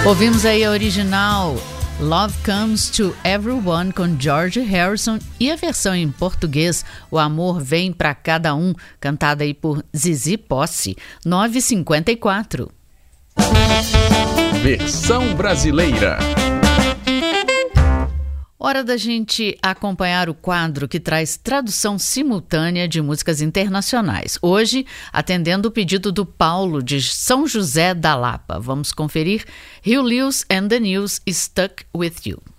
Ouvimos aí a original Love Comes to Everyone com George Harrison e a versão em português O Amor Vem Pra Cada Um, cantada aí por Zizi Posse. 9h54. Versão brasileira. Hora da gente acompanhar o quadro que traz tradução simultânea de músicas internacionais. Hoje, atendendo o pedido do Paulo, de São José da Lapa. Vamos conferir Hugh Lewis and the News, Stuck With You.